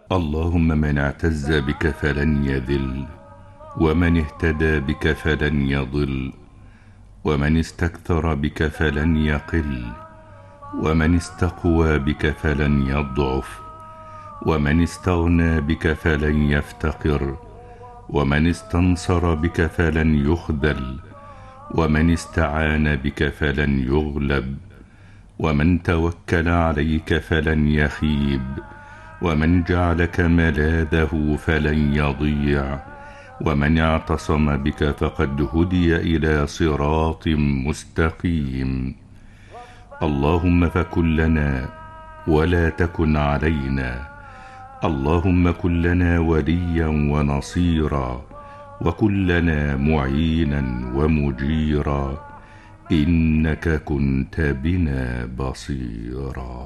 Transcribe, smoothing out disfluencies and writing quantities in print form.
اللهم من اعتز بك فلن يذل، ومن اهتدى بك فلن يضل، ومن استكثر بك فلن يقل، ومن استقوى بك فلن يضعف، ومن استغنى بك فلن يفتقر، ومن استنصر بك فلن يخذل، ومن استعان بك فلن يغلب، ومن توكل عليك فلن يخيب، ومن جعلك ملاذه فلن يضيع، ومن اعتصم بك فقد هدي إلى صراط مستقيم. اللهم فكن لنا ولا تكن علينا، اللهم كن لنا وليا ونصيرا، وكن لنا معينا ومجيرا، إنك كنت بنا بصيرا.